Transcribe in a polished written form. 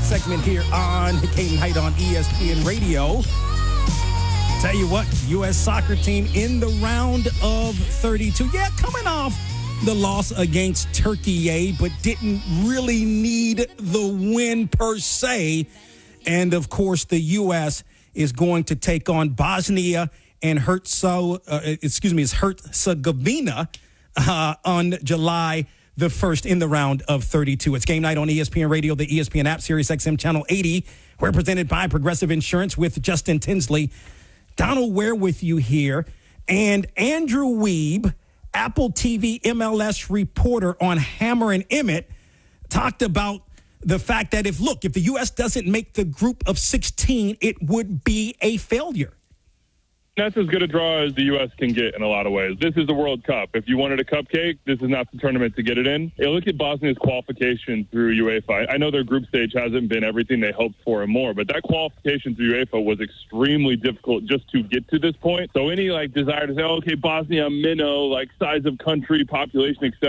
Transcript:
segment here on Kane Height on ESPN Radio. Tell you what, U.S. soccer team in the round of 32. Yeah, coming off the loss against Turkey, but didn't really need the win per se. And, of course, the U.S. is going to take on Bosnia and Herzegovina on July the 1st in the round of 32. It's Game Night on ESPN Radio, the ESPN app, Sirius XM Channel 80. We're presented by Progressive Insurance with Justin Tinsley. Donald Ware with you here. And Andrew Wiebe, Apple TV MLS reporter on Hammer and Emmett, talked about the fact that if the U.S. doesn't make the group of 16, it would be a failure. That's as good a draw as the U.S. can get in a lot of ways. This is the World Cup. If you wanted a cupcake, this is not the tournament to get it in. Look at Bosnia's qualification through UEFA. I know their group stage hasn't been everything they hoped for and more, but that qualification through UEFA was extremely difficult just to get to this point. So any desire to say, okay, Bosnia, minnow, size of country, population, etc.,